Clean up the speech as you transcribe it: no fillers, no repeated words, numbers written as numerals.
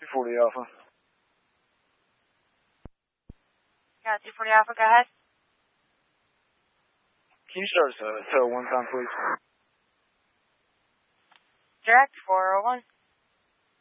240 Alpha. Yeah, 240 Alpha, go ahead. Can you start us a tow one time, please? Direct 401.